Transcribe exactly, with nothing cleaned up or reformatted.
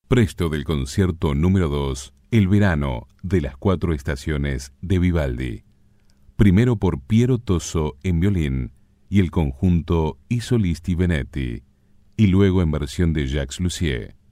Presto del concierto número dos, El verano de las cuatro estaciones de Vivaldi. Primero por Piero Toso en violín y el conjunto I Solisti Veneti, y luego en versión de Jacques Lussier.